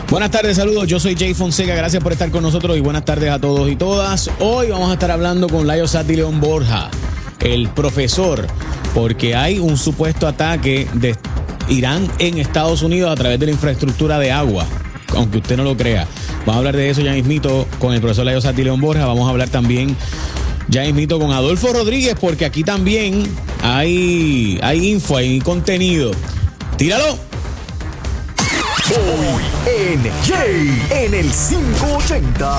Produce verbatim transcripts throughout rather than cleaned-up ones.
Buenas tardes, saludos, yo soy Jay Fonseca, gracias por estar con nosotros y buenas tardes a todos y todas. Hoy vamos a estar hablando con Layo Sati León Borja, el profesor, porque hay un supuesto ataque de Irán en Estados Unidos a través de la infraestructura de agua, aunque usted no lo crea. Vamos a hablar de eso ya mismito con el profesor Layo Sati León Borja. Vamos a hablar también ya mismito con Adolfo Rodríguez, porque aquí también hay, hay info, hay contenido. Tíralo. Hoy en Jay en el quinientos ochenta.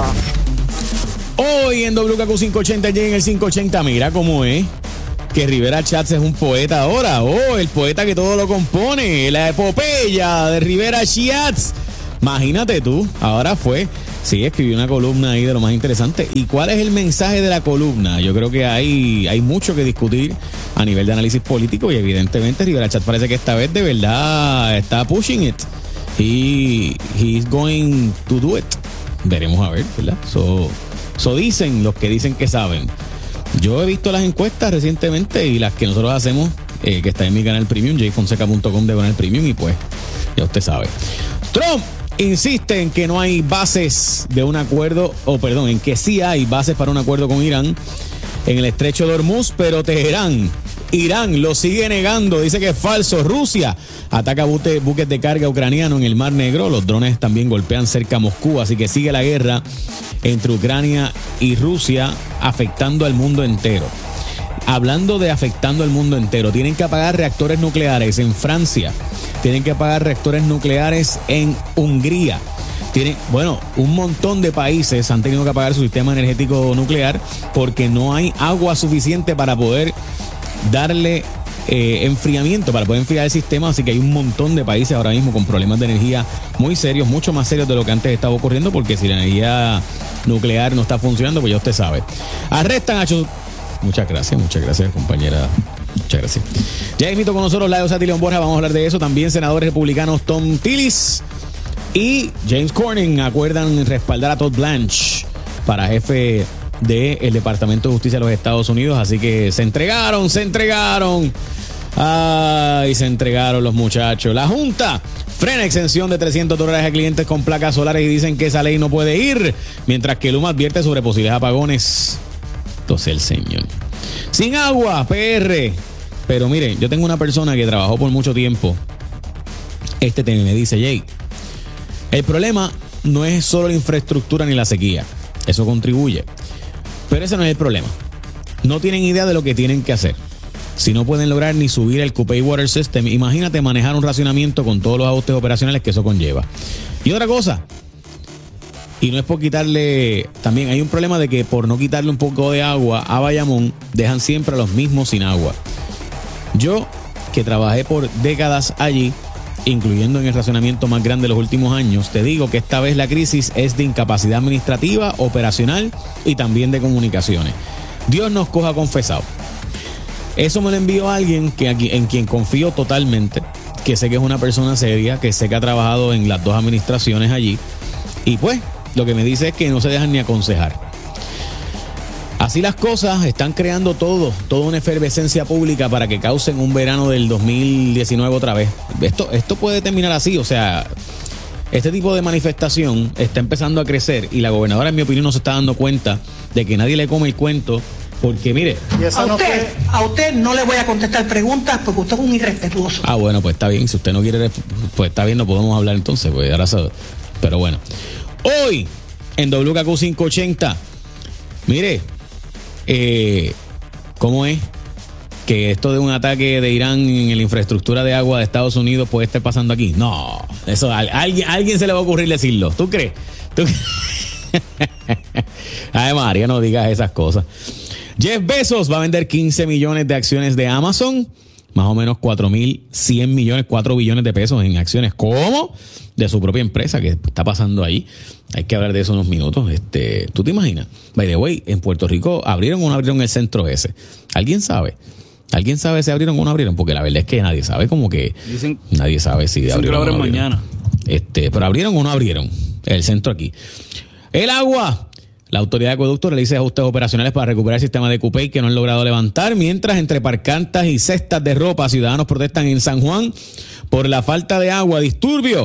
Hoy en W K Q quinientos ochenta, Jay en el quinientos ochenta. Mira cómo es que Rivera Chats es un poeta ahora. Oh, el poeta que todo lo compone. La epopeya de Rivera Chats. Imagínate tú, ahora fue. Sí, escribió una columna ahí de lo más interesante. ¿Y cuál es el mensaje de la columna? Yo creo que hay, hay mucho que discutir a nivel de análisis político y evidentemente Rivera Chats parece que esta vez de verdad está pushing it. He, he's going to do it. Veremos a ver, ¿verdad? So, so dicen los que dicen que saben. Yo he visto las encuestas recientemente y las que nosotros hacemos, eh, que está en mi canal Premium, jay fonseca punto com de canal Premium, y pues, ya usted sabe. Trump insiste en que no hay bases de un acuerdo, o perdón, en que sí hay bases para un acuerdo con Irán en el estrecho de Hormuz, pero Teherán, Irán lo sigue negando, dice que es falso. Rusia ataca bute, buques de carga ucraniano en el Mar Negro. Los drones también golpean cerca a Moscú, así que sigue la guerra entre Ucrania y Rusia afectando al mundo entero. Hablando de afectando al mundo entero, tienen que apagar reactores nucleares en Francia, tienen que apagar reactores nucleares en Hungría. Tienen, bueno, un montón de países han tenido que apagar su sistema energético nuclear porque no hay agua suficiente para poder darle eh, enfriamiento, para poder enfriar el sistema, así que hay un montón de países ahora mismo con problemas de energía muy serios, mucho más serios de lo que antes estaba ocurriendo, porque si la energía nuclear no está funcionando, pues ya usted sabe. Arrestan a Chus... Muchas gracias, muchas gracias, compañera. Muchas gracias. Ya invito con nosotros Layo Sati León Borja, vamos a hablar de eso. También senadores republicanos Tom Tillis y James Cornyn acuerdan respaldar a Todd Blanche para jefe del Departamento de Justicia de los Estados Unidos, así que se entregaron, se entregaron. Ay, se entregaron los muchachos. La Junta frena exención de trescientos dólares a clientes con placas solares y dicen que esa ley no puede ir, mientras que Luma advierte sobre posibles apagones. Entonces el señor. Sin agua, P R. Pero miren, yo tengo una persona que trabajó por mucho tiempo este tema y me dice, Jay, el problema no es solo la infraestructura ni la sequía. Eso contribuye. Pero ese no es el problema. No tienen idea de lo que tienen que hacer. Si no pueden lograr ni subir el Cupay Water System, imagínate manejar un racionamiento con todos los ajustes operacionales que eso conlleva. Y otra cosa, y no es por quitarle, también hay un problema de que por no quitarle un poco de agua a Bayamón, dejan siempre a los mismos sin agua. Yo, que trabajé por décadas allí, incluyendo en el racionamiento más grande de los últimos años, te digo que esta vez la crisis es de incapacidad administrativa, operacional y también de comunicaciones. Dios nos coja confesado. Eso me lo envió alguien que, en quien confío totalmente, que sé que es una persona seria, que sé que ha trabajado en las dos administraciones allí, y pues lo que me dice es que no se dejan ni aconsejar. Así las cosas, están creando todo, toda una efervescencia pública para que causen un verano del dos mil diecinueve otra vez. Esto, esto puede terminar así, o sea, este tipo de manifestación está empezando a crecer y la gobernadora, en mi opinión, no se está dando cuenta de que nadie le come el cuento, porque mire... A usted, a usted no le voy a contestar preguntas porque usted es un irrespetuoso. Ah, bueno, pues está bien, si usted no quiere, pues está bien, no podemos hablar entonces, pues ahora sabe. Pero bueno, hoy en W K Q quinientos ochenta, mire... Eh, ¿Cómo es que esto de un ataque de Irán en la infraestructura de agua de Estados Unidos puede estar pasando aquí? No, eso a alguien, a alguien se le va a ocurrir decirlo. ¿Tú crees? ¿Tú crees? Ay, María, no digas esas cosas. Jeff Bezos va a vender quince millones de acciones de Amazon, más o menos cuatro mil cien millones, cuatro billones de pesos en acciones. ¿Cómo? De su propia empresa. ¿Qué está pasando ahí? Hay que hablar de eso unos minutos. Este, ¿tú te imaginas? By the way, en Puerto Rico abrieron o no abrieron el centro ese. ¿Alguien sabe? ¿Alguien sabe si abrieron o no abrieron? Porque la verdad es que nadie sabe, como que dicen, nadie sabe si dicen abrieron que lo abren o no abrieron. mañana. Este, pero abrieron o no abrieron el centro aquí. El agua. La autoridad de acueducto realiza ajustes operacionales para recuperar el sistema de Cupay que no han logrado levantar, mientras entre parcantas y cestas de ropa ciudadanos protestan en San Juan por la falta de agua. Disturbio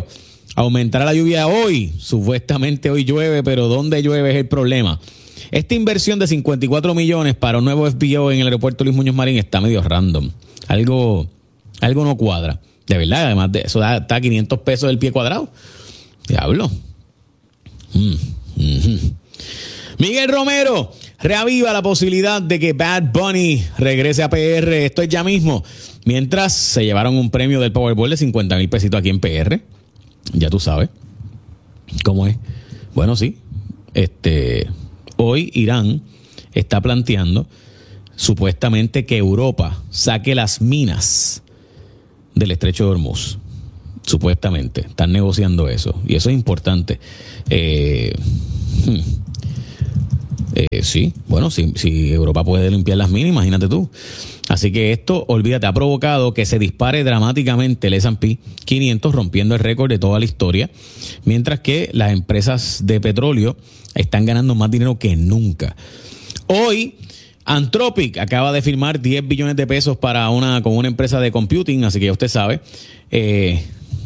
Aumentará la lluvia hoy. Supuestamente hoy llueve, pero ¿dónde llueve es el problema? Esta inversión de cincuenta y cuatro millones para un nuevo F B O en el aeropuerto Luis Muñoz Marín está medio random. Algo, algo no cuadra. De verdad, además de eso, da, está a quinientos pesos el pie cuadrado. Diablo. Mm, mm-hmm. Miguel Romero reaviva la posibilidad de que Bad Bunny regrese a P R. Esto es ya mismo. Mientras se llevaron un premio del Powerball de cincuenta mil pesitos aquí en P R. Ya tú sabes cómo es. Bueno, sí. Este, hoy Irán está planteando supuestamente que Europa saque las minas del estrecho de Hormuz. Supuestamente. Están negociando eso. Y eso es importante. Eh, hmm. eh, sí, bueno, si, si Europa puede limpiar las minas, imagínate tú. Así que esto, olvídate, ha provocado que se dispare dramáticamente el S and P quinientos, rompiendo el récord de toda la historia, mientras que las empresas de petróleo están ganando más dinero que nunca. Hoy, Anthropic acaba de firmar diez billones de pesos para una, con una empresa de computing, así que ya usted sabe. Eh,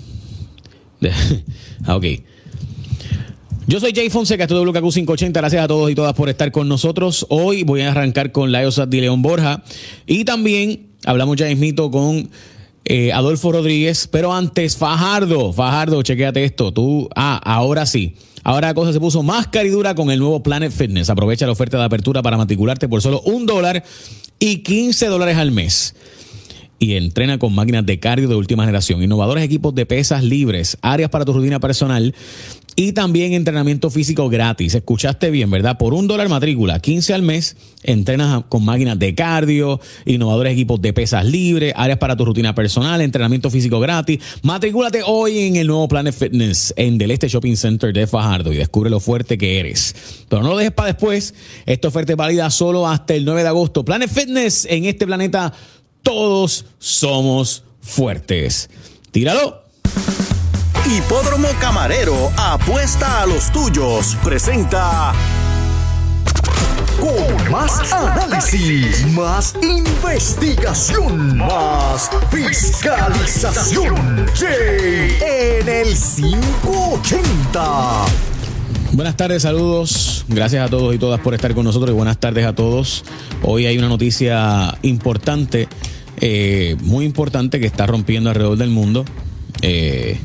ah, ok. Yo soy Jay Fonseca, esto es W K Q quinientos ochenta. Gracias a todos y todas por estar con nosotros. Hoy voy a arrancar con la Eosat de León Borja y también hablamos ya mismito con eh, Adolfo Rodríguez. Pero antes, Fajardo, Fajardo, chequéate esto. Tú, ah, ahora sí. Ahora la cosa se puso más caridura con el nuevo Planet Fitness. Aprovecha la oferta de apertura para matricularte por solo un dólar y quince dólares al mes. Y entrena con máquinas de cardio de última generación, innovadores equipos de pesas libres, áreas para tu rutina personal y también entrenamiento físico gratis. Escuchaste bien, ¿verdad? Por un dólar matrícula, quince al mes, entrenas con máquinas de cardio, innovadores equipos de pesas libres, áreas para tu rutina personal, entrenamiento físico gratis. Matricúlate hoy en el nuevo Planet Fitness en Del Este Shopping Center de Fajardo y descubre lo fuerte que eres. Pero no lo dejes para después. Esta oferta es válida solo hasta el nueve de agosto. Planet Fitness, en este planeta todos somos fuertes. ¡Tíralo! Hipódromo Camarero, apuesta a los tuyos. Presenta con más análisis, más investigación, más fiscalización. Jay en el quinientos ochenta. Buenas tardes, saludos. Gracias a todos y todas por estar con nosotros y buenas tardes a todos. Hoy hay una noticia importante, eh, muy importante, que está rompiendo alrededor del mundo. Eh,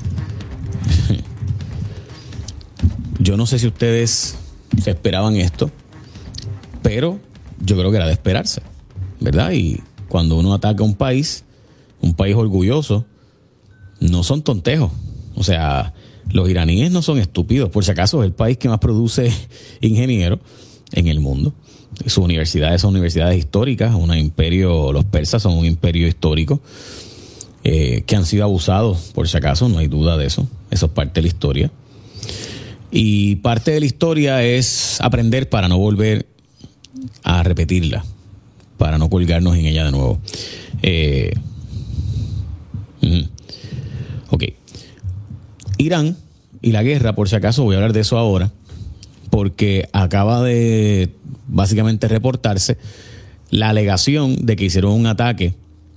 yo no sé si ustedes se esperaban esto, pero yo creo que era de esperarse, ¿verdad? Y cuando uno ataca a un país, un país orgulloso, no son tontejos. O sea, los iraníes no son estúpidos. Por si acaso, es el país que más produce ingenieros en el mundo. Sus universidades son universidades históricas. Un imperio, los persas son un imperio histórico eh, que han sido abusados, por si acaso, no hay duda de eso. Eso es parte de la historia. Y parte de la historia es aprender para no volver a repetirla, para no colgarnos en ella de nuevo. Eh, uh-huh. Ok. Irán y la guerra, por si acaso, voy a hablar de eso ahora, porque acaba de básicamente reportarse la alegación de que hicieron un ataque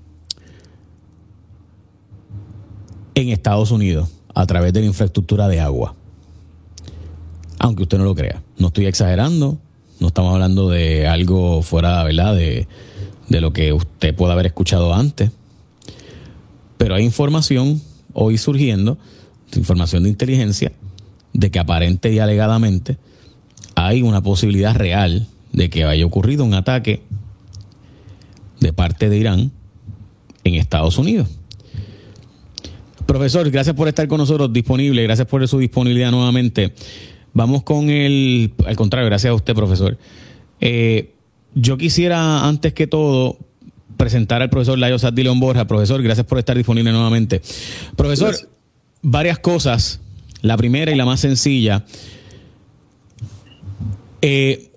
en Estados Unidos a través de la infraestructura de agua. Aunque usted no lo crea. No estoy exagerando, no estamos hablando de algo fuera, ¿verdad?, de, de lo que usted pueda haber escuchado antes. Pero hay información hoy surgiendo, información de inteligencia, de que aparente y alegadamente hay una posibilidad real de que haya ocurrido un ataque de parte de Irán en Estados Unidos. Profesor, gracias por estar con nosotros, disponible, gracias por su disponibilidad nuevamente. Vamos con el, al contrario, gracias a usted, profesor. Eh, yo quisiera, antes que todo, presentar al profesor Layo Sat de León Borja. Profesor, gracias por estar disponible nuevamente. Profesor, gracias. Varias cosas. La primera y la más sencilla. Eh,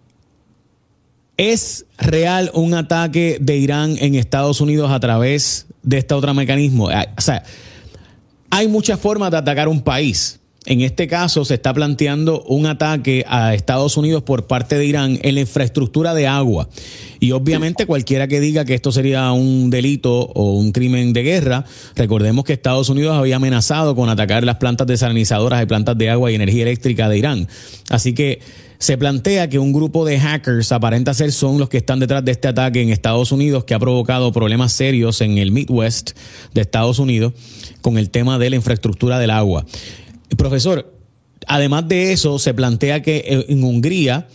¿Es real un ataque de Irán en Estados Unidos a través de este otro mecanismo? O sea, hay muchas formas de atacar un país. En este caso se está planteando un ataque a Estados Unidos por parte de Irán en la infraestructura de agua. Y obviamente cualquiera que diga que esto sería un delito o un crimen de guerra, recordemos que Estados Unidos había amenazado con atacar las plantas desalinizadoras y plantas de agua y energía eléctrica de Irán. Así que se plantea que un grupo de hackers, aparenta ser, son los que están detrás de este ataque en Estados Unidos, que ha provocado problemas serios en el Midwest de Estados Unidos con el tema de la infraestructura del agua. Profesor, además de eso, se plantea que en Hungría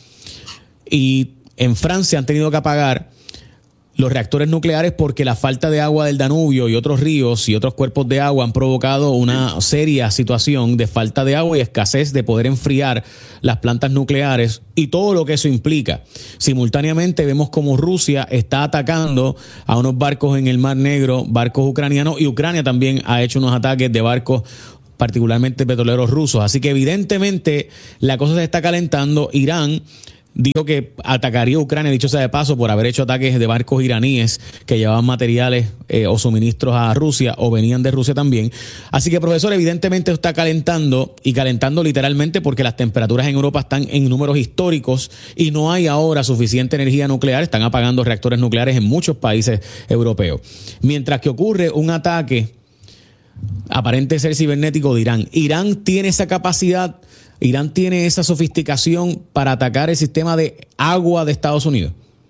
y en Francia han tenido que apagar los reactores nucleares porque la falta de agua del Danubio y otros ríos y otros cuerpos de agua han provocado una seria situación de falta de agua y escasez de poder enfriar las plantas nucleares y todo lo que eso implica. Simultáneamente vemos como Rusia está atacando a unos barcos en el Mar Negro, barcos ucranianos, y Ucrania también ha hecho unos ataques de barcos particularmente petroleros rusos. Así que evidentemente la cosa se está calentando. Irán dijo que atacaría a Ucrania, dicho sea de paso, por haber hecho ataques de barcos iraníes que llevaban materiales eh, o suministros a Rusia o venían de Rusia también. Así que, profesor, evidentemente está calentando y calentando literalmente porque las temperaturas en Europa están en números históricos y no hay ahora suficiente energía nuclear. Están apagando reactores nucleares en muchos países europeos. Mientras que ocurre un ataque aparente ser cibernético de Irán. Irán tiene esa capacidad, Irán tiene esa sofisticación para atacar el sistema de agua de Estados Unidos.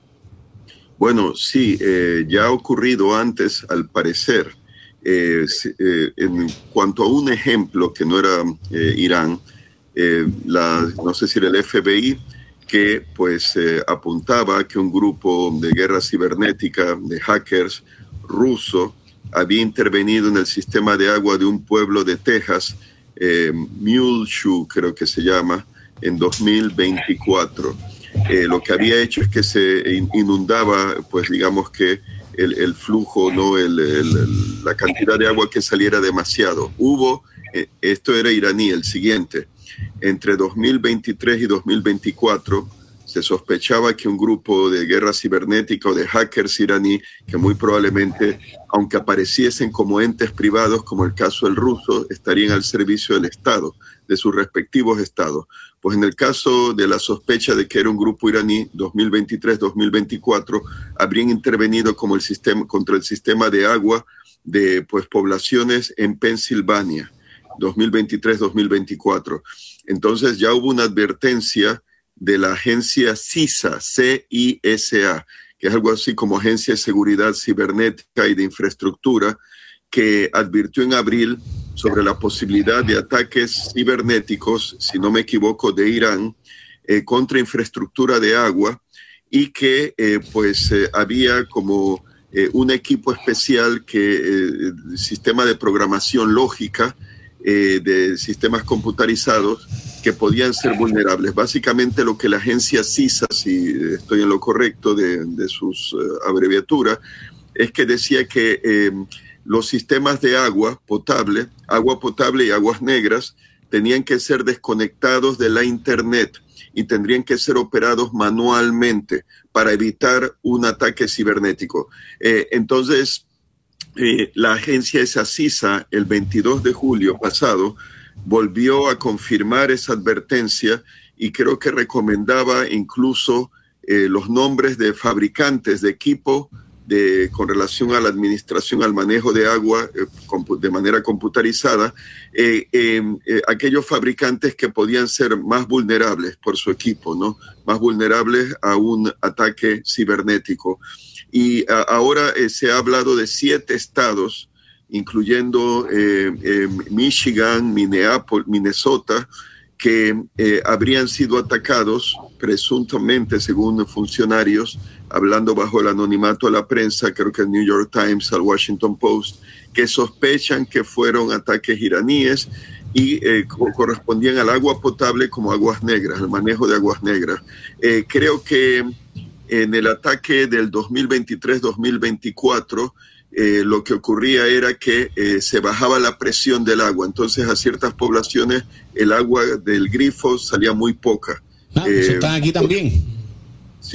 Bueno, sí, eh, ya ha ocurrido antes, al parecer. Eh, eh, en cuanto a un ejemplo que no era eh, Irán, eh, la, no sé si era el F B I, que pues eh, apuntaba a que un grupo de guerra cibernética de hackers ruso había intervenido en el sistema de agua de un pueblo de Texas, eh, Muleshoe creo que se llama, en dos mil veinticuatro. Eh, lo que había hecho es que se inundaba, pues digamos que el, el flujo, no el, el, la cantidad de agua que saliera demasiado. Hubo, eh, esto era iraní, el siguiente, entre dos mil veintitrés y dos mil veinticuatro, se sospechaba que un grupo de guerra cibernética o de hackers iraní, que muy probablemente, aunque apareciesen como entes privados, como el caso del ruso, estarían al servicio del Estado, de sus respectivos estados. Pues en el caso de la sospecha de que era un grupo iraní, dos mil veintitrés dos mil veinticuatro, habrían intervenido como el sistema, contra el sistema de agua de pues, poblaciones en Pensilvania, dos mil veintitrés dos mil veinticuatro. Entonces ya hubo una advertencia de la agencia CISA, C I S A, que es algo así como Agencia de Seguridad Cibernética y de Infraestructura, que advirtió en abril sobre la posibilidad de ataques cibernéticos, si no me equivoco, de Irán, eh, contra infraestructura de agua, y que eh, pues eh, había como eh, un equipo especial que eh, sistema de programación lógica eh, de sistemas computarizados que podían ser vulnerables. Básicamente lo que la agencia CISA, si estoy en lo correcto de, de sus uh, abreviaturas, es que decía que eh, los sistemas de agua potable, agua potable y aguas negras, tenían que ser desconectados de la internet y tendrían que ser operados manualmente para evitar un ataque cibernético. Eh, entonces, eh, la agencia esa CISA, el veintidós de julio pasado, volvió a confirmar esa advertencia y creo que recomendaba incluso eh, los nombres de fabricantes de equipo de, con relación a la administración, al manejo de agua eh, de manera computarizada, eh, eh, eh, aquellos fabricantes que podían ser más vulnerables por su equipo, ¿no? Más vulnerables a un ataque cibernético. Y a, ahora eh, se ha hablado de siete estados, incluyendo eh, eh, Michigan, Minneapolis, Minnesota, que eh, habrían sido atacados presuntamente, según funcionarios, hablando bajo el anonimato a la prensa, creo que el New York Times, al Washington Post, que sospechan que fueron ataques iraníes y eh, correspondían al agua potable como aguas negras, el manejo de aguas negras. Eh, creo que en el ataque del dos mil veintitrés dos mil veinticuatro, Eh, lo que ocurría era que eh, se bajaba la presión del agua, entonces a ciertas poblaciones el agua del grifo salía muy poca. Ah, eh, eso está aquí también. Sí,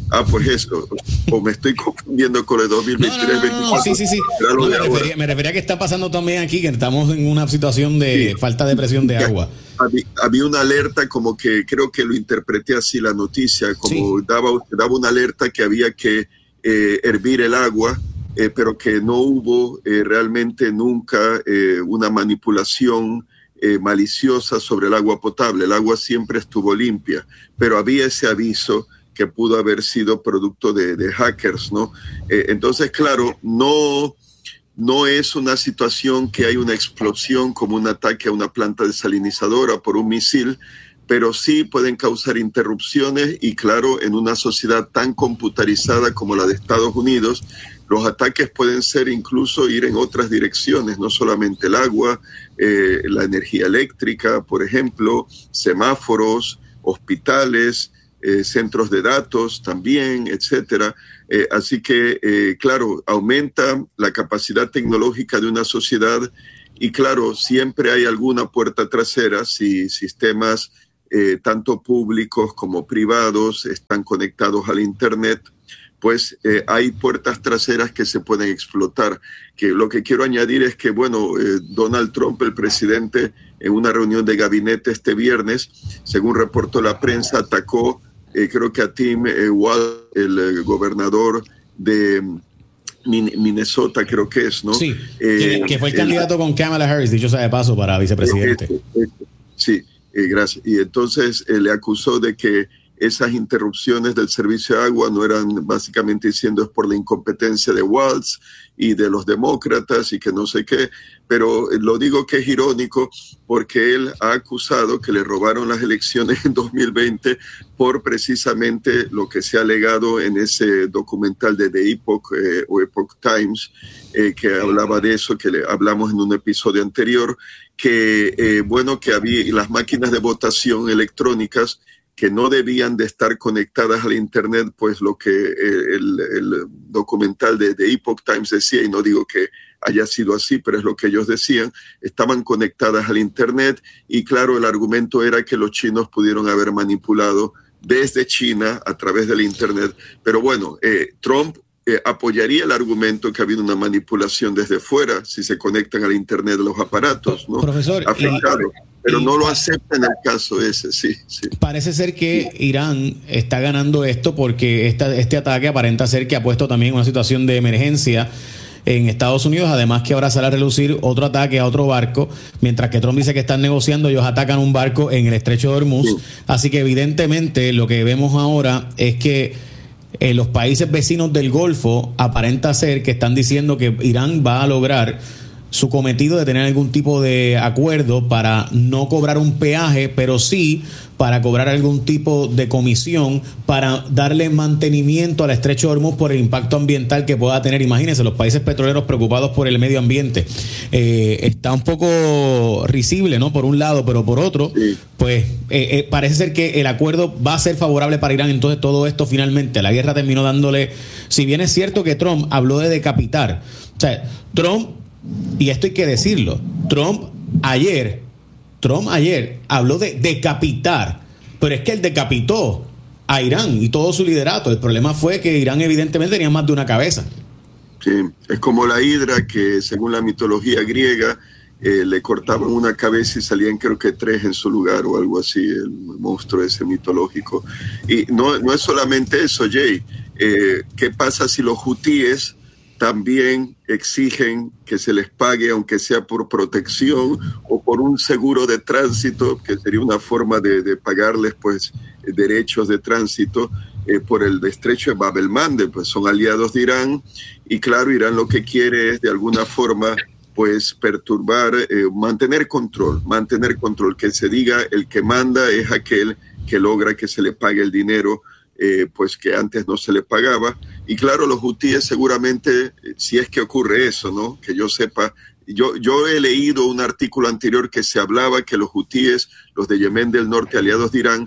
Ah, pues eso. O me estoy confundiendo con el dos mil veintitrés. No, no, no, no, sí, sí, sí. No, me, refería, me refería a que está pasando también aquí, que estamos en una situación de sí. falta de presión de agua. Había, había una alerta, como que creo que lo interpreté así la noticia, como sí. daba, daba una alerta que había que eh, hervir el agua, eh, pero que no hubo eh, realmente nunca eh, una manipulación eh, maliciosa sobre el agua potable. El agua siempre estuvo limpia, pero había ese aviso que pudo haber sido producto de, de hackers, ¿no? Eh, entonces, claro, no, no es una situación que hay una explosión como un ataque a una planta desalinizadora por un misil, pero sí pueden causar interrupciones y, claro, en una sociedad tan computarizada como la de Estados Unidos, los ataques pueden ser incluso ir en otras direcciones, no solamente el agua, eh, la energía eléctrica, por ejemplo, semáforos, hospitales, Eh, centros de datos también, etcétera. Eh, así que, eh, claro, aumenta la capacidad tecnológica de una sociedad y, claro, siempre hay alguna puerta trasera si sistemas eh, tanto públicos como privados están conectados al Internet, pues eh, hay puertas traseras que se pueden explotar. Que lo que quiero añadir es que, bueno, eh, Donald Trump, el presidente, en una reunión de gabinete este viernes, según reportó la prensa, atacó Eh, creo que a Tim eh, Walz, el eh, gobernador de Min- Minnesota, creo que es, ¿no? Sí, eh, que fue el, el candidato con Kamala Harris, dicho sea de paso, para vicepresidente. Eh, eh, eh, sí, eh, gracias. Y entonces eh, le acusó de que esas interrupciones del servicio de agua no eran básicamente diciendo es por la incompetencia de Walz y de los demócratas y que no sé qué, pero lo digo que es irónico porque él ha acusado que le robaron las elecciones en dos mil veinte por precisamente lo que se ha alegado en ese documental de The Epoch eh, o Epoch Times, eh, que hablaba de eso, que le hablamos en un episodio anterior, que eh, bueno, que había las máquinas de votación electrónicas que no debían de estar conectadas al Internet, pues lo que el, el documental de, de Epoch Times decía, y no digo que haya sido así, pero es lo que ellos decían, estaban conectadas al Internet, y claro, el argumento era que los chinos pudieron haber manipulado desde China a través del Internet. Pero bueno, eh, Trump eh, apoyaría el argumento que ha habido una manipulación desde fuera, si se conectan al Internet los aparatos, ¿no? Profesor, afectado. Y... Pero no lo acepta en el caso ese, sí, sí. Parece ser que Irán está ganando esto porque esta, este ataque aparenta ser que ha puesto también una situación de emergencia en Estados Unidos, además que ahora sale a relucir otro ataque a otro barco, mientras que Trump dice que están negociando, ellos atacan un barco en el estrecho de Hormuz, sí. Así que evidentemente lo que vemos ahora es que eh, los países vecinos del Golfo aparenta ser que están diciendo que Irán va a lograr su cometido de tener algún tipo de acuerdo para no cobrar un peaje, pero sí para cobrar algún tipo de comisión para darle mantenimiento al estrecho de Hormuz por el impacto ambiental que pueda tener. Imagínense, los países petroleros preocupados por el medio ambiente. Eh, está un poco risible, ¿no? Por un lado, pero por otro, sí. pues eh, eh, parece ser que el acuerdo va a ser favorable para Irán. Entonces todo esto finalmente, la guerra terminó dándole, si bien es cierto que Trump habló de decapitar, o sea, Trump, y esto hay que decirlo, Trump ayer, Trump ayer habló de decapitar, pero es que él decapitó a Irán y todo su liderato. El problema fue que Irán evidentemente tenía más de una cabeza. Sí, es como la hidra que según la mitología griega eh, le cortaban una cabeza y salían creo que tres en su lugar o algo así, el monstruo ese mitológico. Y no, no es solamente eso, Jay. Eh, ¿qué pasa si los hutíes también exigen que se les pague, aunque sea por protección o por un seguro de tránsito, que sería una forma de, de pagarles pues derechos de tránsito eh, por el estrecho de Bab el-Mandeb? Pues son aliados de Irán y claro, Irán lo que quiere es de alguna forma pues perturbar, eh, mantener control, mantener control, que se diga el que manda es aquel que logra que se le pague el dinero Eh, pues que antes no se le pagaba. Y claro, los hutíes seguramente, si es que ocurre eso, ¿no? Que yo sepa, yo, yo he leído un artículo anterior que se hablaba que los hutíes, los de Yemen del Norte, aliados de Irán,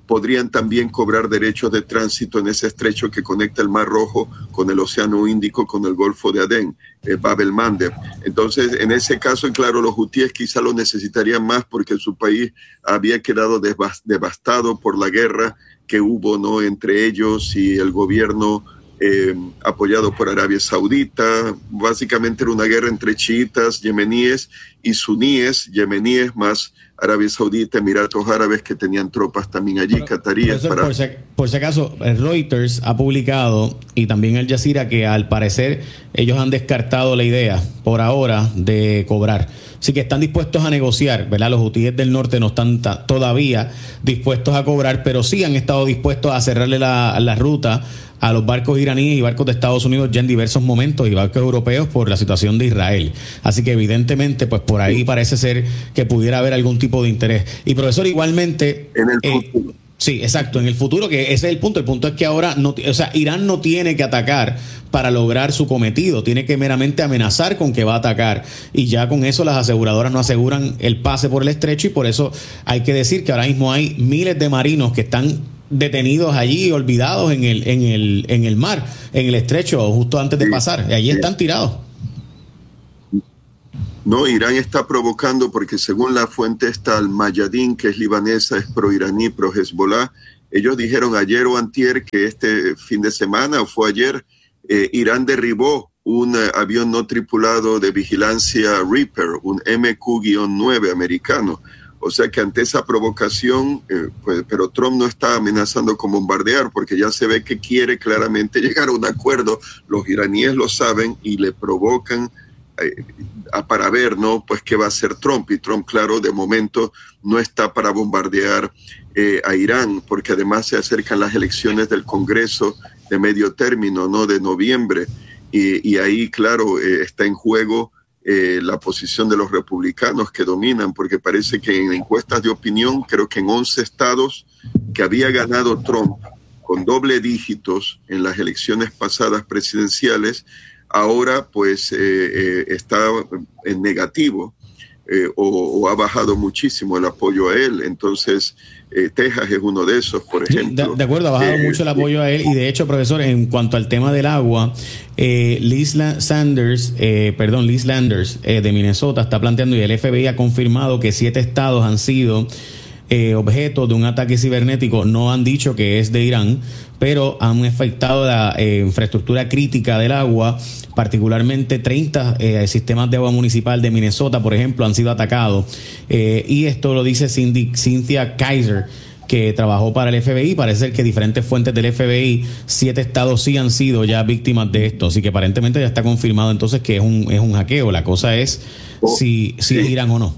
podrían también cobrar derechos de tránsito en ese estrecho que conecta el Mar Rojo con el Océano Índico, con el Golfo de Adén, eh, Bab el Mandeb. Entonces, en ese caso, claro, los hutíes quizá lo necesitarían más porque su país había quedado devastado por la guerra que hubo, ¿no?, entre ellos y el gobierno eh, apoyado por Arabia Saudita. Básicamente era una guerra entre chiitas, yemeníes y suníes, yemeníes más Arabia Saudita, Emiratos Árabes, que tenían tropas también allí, cataríes. Para... Por si, por si acaso, Reuters ha publicado, y también Al Jazeera, que al parecer ellos han descartado la idea, por ahora, de cobrar. Así que están dispuestos a negociar, ¿verdad? Los hutíes del norte no están ta- todavía dispuestos a cobrar, pero sí han estado dispuestos a cerrarle la, la ruta a los barcos iraníes y barcos de Estados Unidos ya en diversos momentos, y barcos europeos por la situación de Israel. Así que evidentemente, pues por ahí parece ser que pudiera haber algún tipo de interés. Y profesor, igualmente... En el eh, futuro. Sí, exacto, en el futuro, que ese es el punto. El punto es que ahora, no, o sea, Irán no tiene que atacar para lograr su cometido, tiene que meramente amenazar con que va a atacar, y ya con eso las aseguradoras no aseguran el pase por el estrecho, y por eso hay que decir que ahora mismo hay miles de marinos que están detenidos allí, olvidados en el, en el, en el mar, en el estrecho, justo antes de pasar, y allí están tirados. No, Irán está provocando porque según la fuente esta Al-Mayadin, que es libanesa, es pro-iraní, pro-Hezbollah, ellos dijeron ayer o antier que este fin de semana, o fue ayer, eh, Irán derribó un eh, avión no tripulado de vigilancia Reaper, un M Q nueve americano. O sea que ante esa provocación, eh, pues, pero Trump no está amenazando con bombardear, porque ya se ve que quiere claramente llegar a un acuerdo. Los iraníes lo saben y le provocan eh, a, para ver, ¿no?, pues qué va a hacer Trump. Y Trump, claro, de momento no está para bombardear eh, a Irán, porque además se acercan las elecciones del Congreso de medio término, ¿no?, de noviembre. Y, y ahí, claro, eh, está en juego Eh, la posición de los republicanos que dominan, porque parece que en encuestas de opinión, creo que en once estados que había ganado Trump con doble dígitos en las elecciones pasadas presidenciales, ahora pues eh, eh, está en negativo eh, o, o ha bajado muchísimo el apoyo a él. Entonces eh, Texas es uno de esos, por ejemplo. De, de acuerdo, ha bajado eh, mucho el apoyo a él, y de hecho, profesor, en cuanto al tema del agua, eh, Liz Sanders, eh, perdón, Liz Landers eh, de Minnesota está planteando, y el F B I ha confirmado que siete estados han sido eh, objeto de un ataque cibernético. No han dicho que es de Irán, pero han afectado la eh, infraestructura crítica del agua, particularmente treinta eh, sistemas de agua municipal de Minnesota, por ejemplo, han sido atacados. Eh, y esto lo dice Cindy, Cynthia Kaiser, que trabajó para el F B I. Parece ser que diferentes fuentes del F B I, siete estados sí han sido ya víctimas de esto, así que aparentemente ya está confirmado entonces que es un, es un hackeo. La cosa es oh, si, si sí. es Irán o no.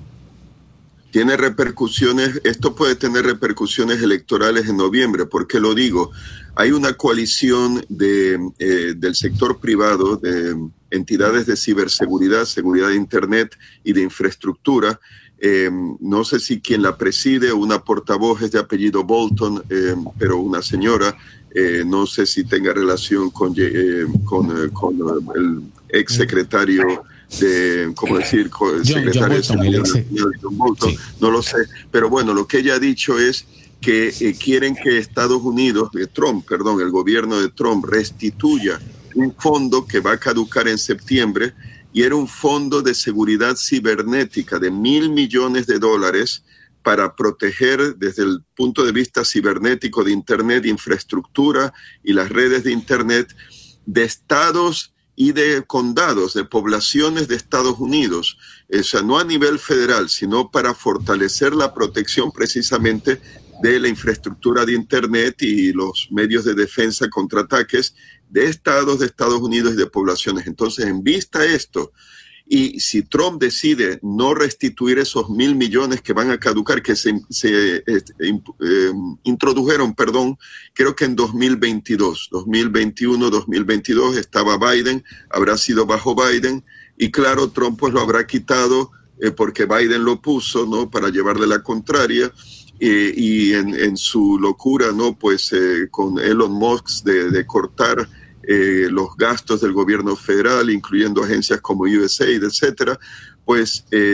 Tiene repercusiones, esto puede tener repercusiones electorales en noviembre. ¿Por qué lo digo? Hay una coalición de, eh, del sector privado, de entidades de ciberseguridad, seguridad de Internet y de infraestructura. Eh, no sé si quien la preside, una portavoz es de apellido Bolton, eh, pero una señora, eh, no sé si tenga relación con, eh, con, eh, con el ex secretario de, ¿cómo decir? John, secretario John Bolton, de seguridad, John Bolton, sí. No lo sé, pero bueno, lo que ella ha dicho es que eh, quieren que Estados Unidos, de Trump, perdón, el gobierno de Trump restituya un fondo que va a caducar en septiembre, y era un fondo de seguridad cibernética de mil millones de dólares para proteger desde el punto de vista cibernético de Internet, infraestructura y las redes de Internet de estados y de condados, de poblaciones de Estados Unidos. O sea, no a nivel federal, sino para fortalecer la protección precisamente de la infraestructura de Internet y los medios de defensa contra ataques de estados de Estados Unidos y de poblaciones. Entonces, en vista de esto, y si Trump decide no restituir esos mil millones que van a caducar, que se, se eh, eh, introdujeron, perdón, creo que en dos mil veintidós, dos mil veintiuno, dos mil veintidós estaba Biden, habrá sido bajo Biden, y claro, Trump pues lo habrá quitado eh, porque Biden lo puso, ¿no?, para llevarle la contraria. Eh, y en, en su locura, ¿no?, pues eh, con Elon Musk de, de cortar eh, los gastos del gobierno federal, incluyendo agencias como U S A I D, etcétera, pues eh,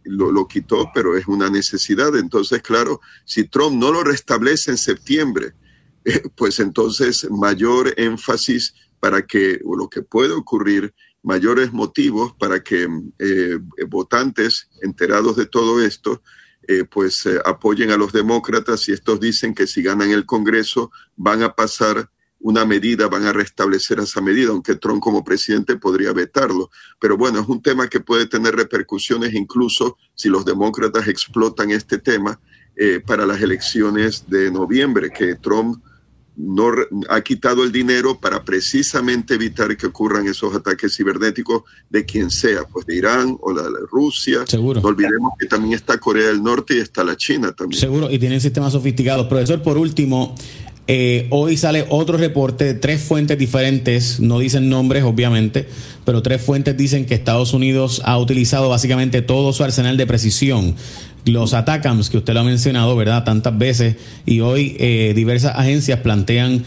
lo, lo quitó, pero es una necesidad. Entonces, claro, si Trump no lo restablece en septiembre, eh, pues entonces mayor énfasis para que, o lo que puede ocurrir, mayores motivos para que eh, votantes enterados de todo esto, eh, pues eh, apoyen a los demócratas, y estos dicen que si ganan el Congreso van a pasar una medida, van a restablecer esa medida, aunque Trump como presidente podría vetarlo. Pero bueno, es un tema que puede tener repercusiones incluso si los demócratas explotan este tema eh, para las elecciones de noviembre, que Trump no ha quitado el dinero para precisamente evitar que ocurran esos ataques cibernéticos de quien sea, pues de Irán o la, la Rusia. Seguro. No olvidemos que también está Corea del Norte y está la China también. Seguro, y tienen sistemas sofisticados. Profesor, por último, Eh, hoy sale otro reporte de tres fuentes diferentes, no dicen nombres obviamente, pero tres fuentes dicen que Estados Unidos ha utilizado básicamente todo su arsenal de precisión. Los ATACMS, que usted lo ha mencionado, ¿verdad?, tantas veces, y hoy eh, diversas agencias plantean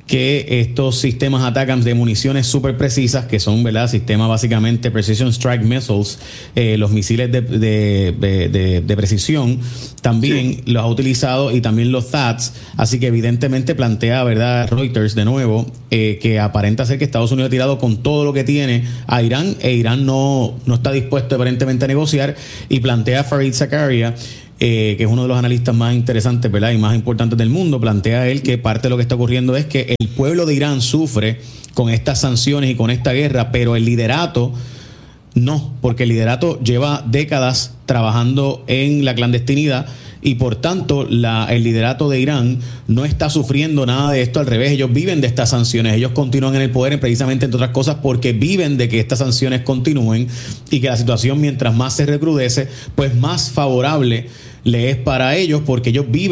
que estos sistemas ATACMS de municiones súper precisas, que son, ¿verdad?, sistemas básicamente Precision Strike Missiles, eh, los misiles de, de, de, de, de precisión, también sí los ha utilizado, y también los T A D S. Así que evidentemente plantea, ¿verdad?, Reuters de nuevo, eh, que aparenta ser que Estados Unidos ha tirado con todo lo que tiene a Irán, e Irán no, no está dispuesto aparentemente a negociar, y plantea Fareed Zakaria, Eh, que es uno de los analistas más interesantes, ¿verdad?, y más importantes del mundo. Plantea él que parte de lo que está ocurriendo es que el pueblo de Irán sufre con estas sanciones y con esta guerra, pero el liderato no, porque el liderato lleva décadas trabajando en la clandestinidad, y por tanto la, el liderato de Irán no está sufriendo nada de esto. Al revés, ellos viven de estas sanciones, ellos continúan en el poder precisamente, entre otras cosas, porque viven de que estas sanciones continúen, y que la situación, mientras más se recrudece, pues más favorable le es para ellos, porque ellos viven